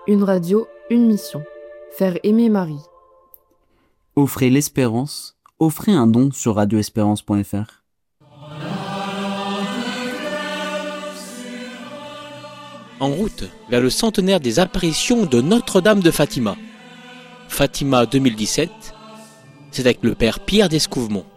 Une radio, une mission. Faire aimer Marie. Offrez l'espérance, offrez un don sur radioespérance.fr. En route vers le centenaire des apparitions de Notre-Dame de Fatima. Fatima 2017, c'est avec le père Pierre d'Escouvemont.